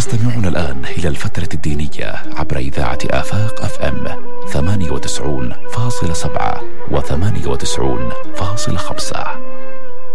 تستمعون الآن إلى الفترة الدينية عبر إذاعة آفاق FM 98.7 و98.5.